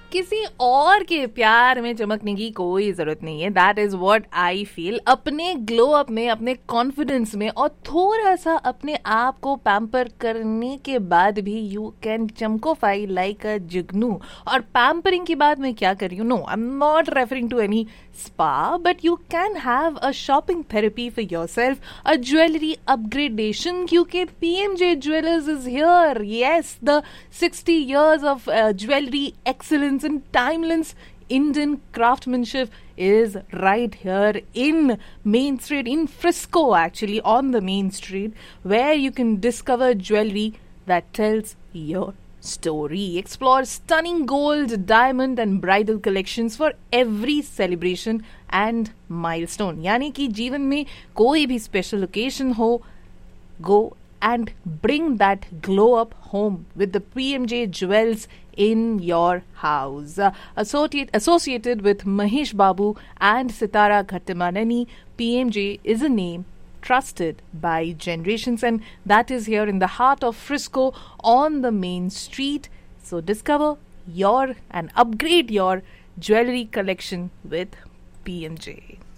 किसी और के प्यार में चमकने की कोई जरूरत नहीं है. That is what I feel. अपने ग्लो अप में, अपने कॉन्फिडेंस में और थोड़ा सा अपने आप को पैम्पर करने के बाद भी यू कैन चमकोफाई लाइक अ जुगनू. और पैम्परिंग की बात मैं क्या कर रही हूँ? No, I am not referring to any spa, but you can have a shopping therapy for yourself, a jewelry upgradation, क्योंकि PMJ Jewelers is here. Yes, the 60 years of jewelry excellence and timeless Indian craftsmanship is right here in Main Street, in Frisco actually, on the Main Street, where you can discover jewelry that tells your story. Explore stunning gold, diamond and bridal collections for every celebration and milestone. यानी कि जीवन में कोई भी special occasion हो, go and bring that glow up home with the PMJ Jewels in your house. Associated with Mahesh Babu and Sitara Ghattamanani, PMJ is a name trusted by generations, and that is here in the heart of Frisco on the Main Street. So discover your and upgrade your jewelry collection with PMJ.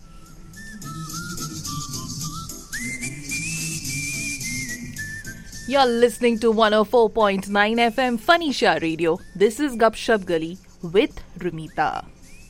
You're listening to 104.9 FM Funny Shah Radio. This is Gupshup Gali with Rumita.